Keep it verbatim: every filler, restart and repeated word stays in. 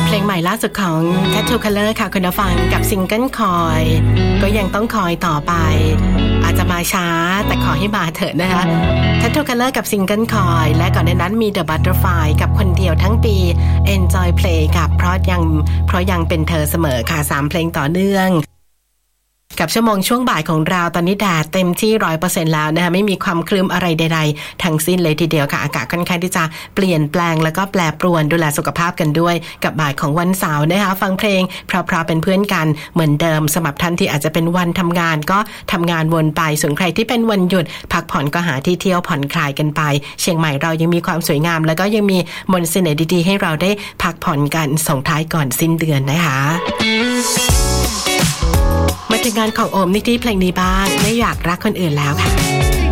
เพลงใหม่ล่าสุดของ Tattoo Color ค่ะคุณผู้ฟังกับซิงเกิลคอยก็ยังต้องคอยต่อไปอาจจะมาช้าแต่ขอให้มาเถอะนะคะ Tattoo Color กับซิงเกิลคอยและก่อนในนั้นมี The Butterfly กับคนเดียวทั้งปี Enjoy Play กับเพราะยังเพราะยังเป็นเธอเสมอค่ะสามเพลงต่อเนื่องกับชั่วโมงช่วงบ่ายของเราตอนนี้แดดเต็มที่ ร้อยเปอร์เซ็นต์ แล้วนะคะไม่มีความครึ้มอะไรใดๆทั้งสิ้นเลยทีเดียวค่ะอากาศค่อนข้างที่จะเปลี่ยนแปลงแล้วก็แปรปรวนดูแลสุขภาพกันด้วยกับบ่ายของวันเสาร์นะคะฟังเพลงเพราะๆเป็นเพื่อนกันเหมือนเดิมสำหรับท่านที่อาจจะเป็นวันทำงานก็ทำงานวนไปส่วนใครที่เป็นวันหยุดพักผ่อนก็หาที่เที่ยวผ่อนคลายกันไปเชียงใหม่เรายังมีความสวยงามแล้วก็ยังมีมนต์เสน่ห์ดีๆให้เราได้พักผ่อนกันส่งท้ายก่อนสิ้นเดือนนะคะมาถึงงานของโอมนิกกี้เพลงนี้บ้างไม่อยากรักคนอื่นแล้วค่ะ